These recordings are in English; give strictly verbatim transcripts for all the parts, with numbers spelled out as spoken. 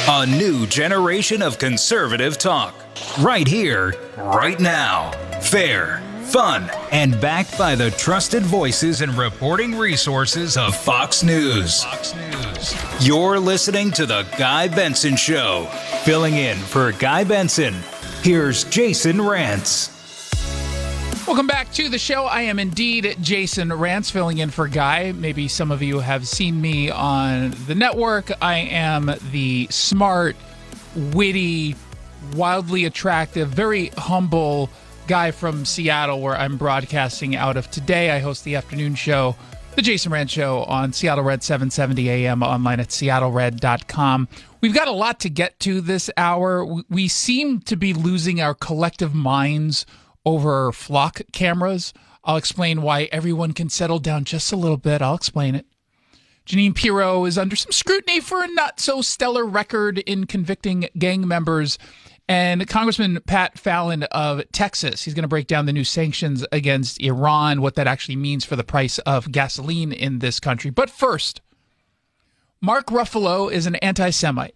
A new generation of conservative talk. Right here, right now. Fair, fun, and backed by the trusted voices and reporting resources of Fox News. Fox News. You're listening to The Guy Benson Show. Filling in for Guy Benson, here's Jason Rantz. Welcome back to the show. I am indeed Jason Rantz, filling in for Guy. Maybe some of you have seen me on the network. I am the smart, witty, wildly attractive, very humble guy from Seattle, where I'm broadcasting out of today. I host the afternoon show, The Jason Rantz Show, on Seattle Red seven seventy A M, online at seattle red dot com. We've got a lot to get to this hour. We seem to be losing our collective minds over flock cameras. I'll explain why everyone can settle down just a little bit. I'll explain it. Jeanine Pirro is under some scrutiny for a not-so-stellar record in convicting gang members. And Congressman Pat Fallon of Texas, he's going to break down the new sanctions against Iran, what that actually means for the price of gasoline in this country. But first, Mark Ruffalo is an anti-Semite.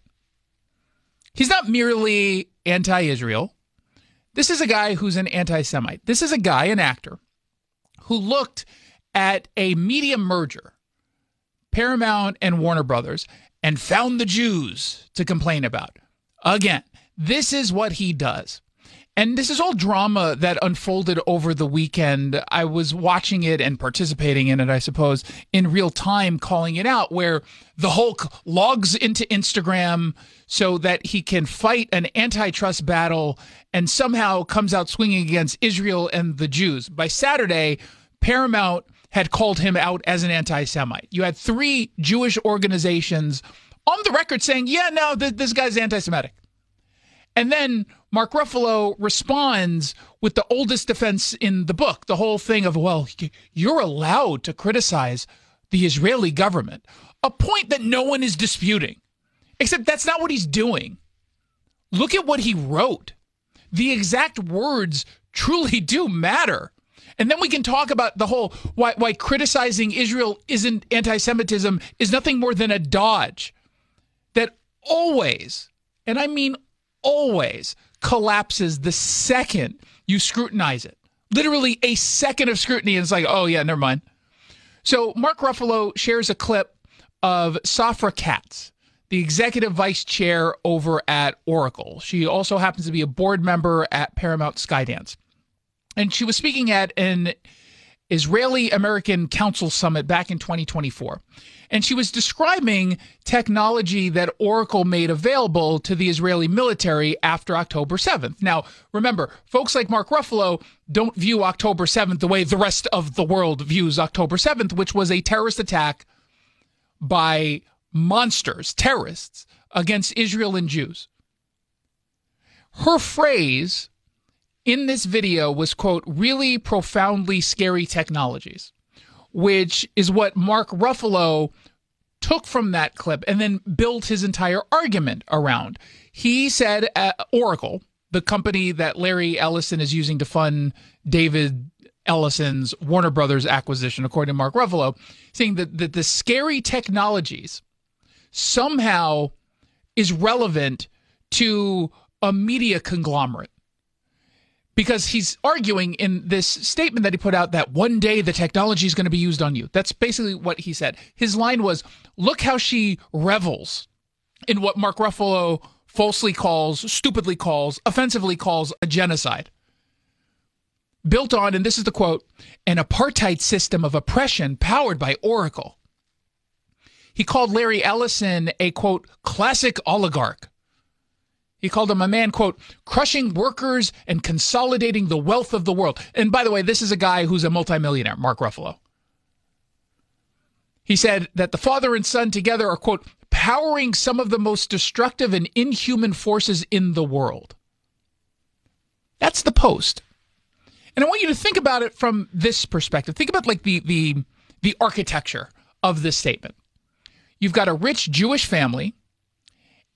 He's not merely anti-Israel. This is a guy who's an anti-Semite. This is a guy, an actor, who looked at a media merger, Paramount and Warner Brothers, and found the Jews to complain about. Again, this is what he does. And this is all drama that unfolded over the weekend. I was watching it and participating in it, I suppose, in real time, calling it out, where the Hulk logs into Instagram so that he can fight an antitrust battle and somehow comes out swinging against Israel and the Jews. By Saturday, Paramount had called him out as an anti-Semite. You had three Jewish organizations on the record saying, yeah, no, th- this guy's anti-Semitic. And then Mark Ruffalo responds with the oldest defense in the book, the whole thing of, well, you're allowed to criticize the Israeli government, a point that no one is disputing, except that's not what he's doing. Look at what he wrote. The exact words truly do matter. And then we can talk about the whole why, why criticizing Israel isn't anti-Semitism is nothing more than a dodge that always, and I mean always, collapses the second you scrutinize it. Literally a second of scrutiny, and it's like, oh yeah, never mind. So Mark Ruffalo shares a clip of Safra Catz, the executive vice chair over at Oracle. She also happens to be a board member at Paramount Skydance. And she was speaking at an Israeli-American Council Summit back in twenty twenty-four. And she was describing technology that Oracle made available to the Israeli military after October seventh. Now, remember, folks like Mark Ruffalo don't view October seventh the way the rest of the world views October seventh, which was a terrorist attack by monsters, terrorists, against Israel and Jews. Her phrase in this video was, quote, really profoundly scary technologies, which is what Mark Ruffalo took from that clip and then built his entire argument around. He said uh, Oracle, the company that Larry Ellison is using to fund David Ellison's Warner Brothers acquisition, according to Mark Ruffalo, saying that, that the scary technologies somehow is relevant to a media conglomerate. Because he's arguing in this statement that he put out that one day the technology is going to be used on you. That's basically what he said. His line was, look how she revels in what Mark Ruffalo falsely calls, stupidly calls, offensively calls a genocide. Built on, and this is the quote, an apartheid system of oppression powered by Oracle. He called Larry Ellison a, quote, classic oligarch. He called him a man, quote, crushing workers and consolidating the wealth of the world. And by the way, this is a guy who's a multimillionaire, Mark Ruffalo. He said that the father and son together are, quote, powering some of the most destructive and inhuman forces in the world. That's the Post. And I want you to think about it from this perspective. Think about like the the the architecture of this statement. You've got a rich Jewish family